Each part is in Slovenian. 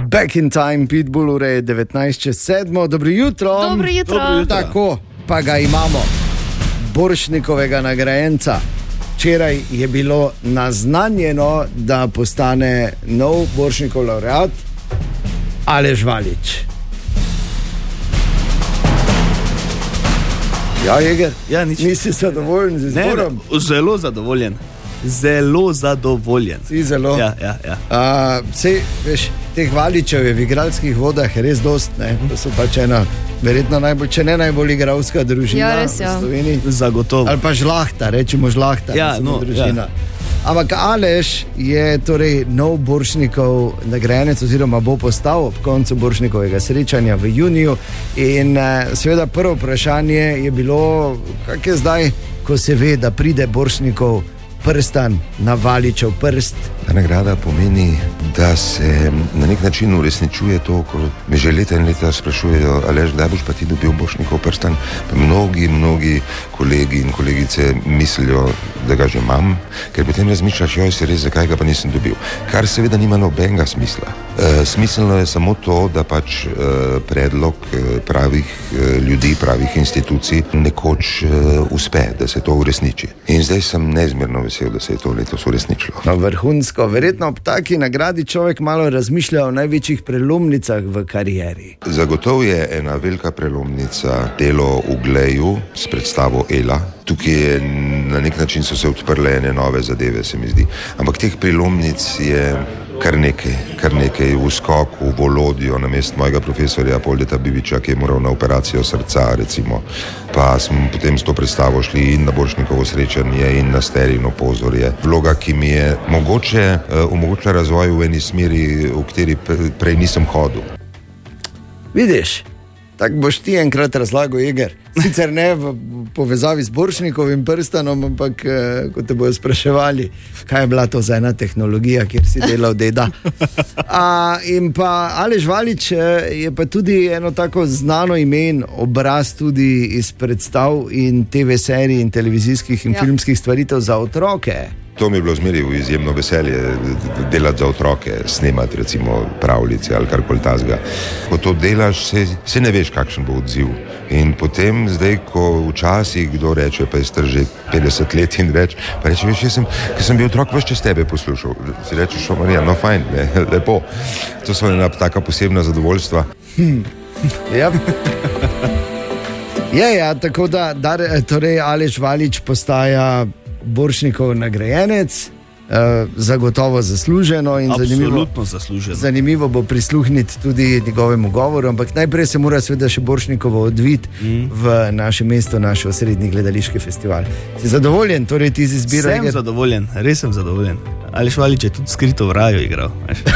Back in time, Pitbull, ure je 19:07. Dobro jutro. Dobro jutro. Tako, pa ga imamo. Borštnikovega nagrajenca. Včeraj je bilo naznanjeno, da postane nov Borštnikov laureat Aleš Valič. Ja, Jeger, nisi zadovoljen z izborom? Ne, zelo zadovoljen. Zelo zadovoljen. Si zelo? Ja. Sej, veš, teh Valičev je v igralskih vodah res dost, ne? To so pač ena, verjetno najbolj, če ne najbolj igralska družina v Sloveniji. Zagotovo. Ali pa žlahta, rečemo žlahta. Družina. Ampak Aleš je torej nov Borštnikov nagrajenec oziroma bo postal ob koncu Borštnikovega srečanja v juniju in seveda prvo vprašanje je bilo, kak je zdaj, ko se ve, da pride Borštnikov prstan na Valičev prst. Ta nagrada pomeni, da se na nek način uresničuje to, ko me že leta in leta sprašujejo, Aleš, kdaj boš pa ti dobil Borštnikov prstan? Pa mnogi kolegi in kolegice mislijo, da ga že imam, ker potem razmišljaš, joj, se res, zakaj ga pa nisem dobil. Kar seveda nima nobenega smisla. Smiselno je samo to, da pač predlog pravih ljudi, pravih institucij nekoč uspe, da se to uresniči. In zdaj sem neizmerno vesel, da se je to letos uresničilo. No, vrhunsko. Verjetno ob taki nagradi človek malo razmišlja o največjih prelomnicah v karieri. Zagotovo je ena velika prelomnica delo v Gleju s predstavo Ela. Tukaj je, na nek način so se odprle ene nove zadeve, se mi zdi. Ampak teh prelomnic je kar nekaj. V skoku, v Volodjo, na mest mojega profesorja Poldeta Bibiča, ki je moral na operacijo srca, recimo. Pa smo potem s to predstavo šli in na Borštnikovo srečanje in na Sterijino pozorje. Vloga, ki mi je mogoče omogočila razvoj v eni smeri, v kateri prej nisem hodil. Vidiš, tako boš ti enkrat razlagal, Jeger. Sicer ne v povezavi z Borštnikovim prstanom, ampak ko te bojo spraševali, kaj je bila to za ena tehnologija, kjer si delal deda. In pa Aleš Valič je pa tudi eno tako znano ime, obraz tudi iz predstav in TV serij in televizijskih in filmskih stvaritev za otroke. To mi je bilo zmeraj izjemno veselje delati za otroke, snemati recimo pravljice ali karkoli tasga. Ko to delaš, se ne veš, kakšen bo odziv. In potem zdaj, ko včasih kdo reče, pa je star že 50 let in reče, pa reče, veš, ker sem bil otrok, veš, čez tebe poslušal. Si rečeš, Marija, no fajn, ne, lepo. To so ena taka posebna zadovoljstva. Ja. Ja, tako da torej Aleš Valič postaja Borštnikov nagrajenec, zagotovo zasluženo in zanimivo bo prisluhniti tudi njegovemu govoru, ampak najprej se mora seveda še Borštnikovo odviti v naše mesto, naš osrednji gledališki festival. Si zadovoljen, torej ti z izbiro? Sem zadovoljen, res sem zadovoljen. Aleš Valič je tudi skrito v raju igral.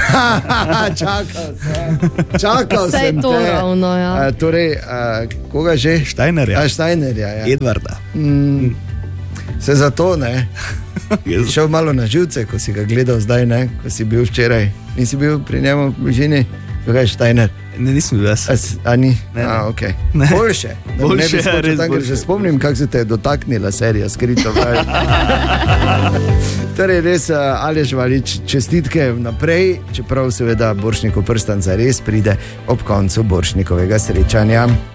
Čakal sem te. Ravno, ja. Torej, koga že? Steinerja, ja. Edvarda. Se zato, ne? Si šel malo na živce, ko si ga gledal zdaj, ne? Ko si bil včeraj. Nisi bil pri njemu v bližini? Kaj je Steiner? Ne, nisem bil jaz. A ni? Ne. Okay. Boljše. Boljše, res tam, boljše. Že spomnim, kako se te je dotaknila serija Skrito v raju. Torej res, Aleš Valič, čestitke vnaprej, čeprav seveda Borštnikov prstan zares pride ob koncu Borštnikovega srečanja.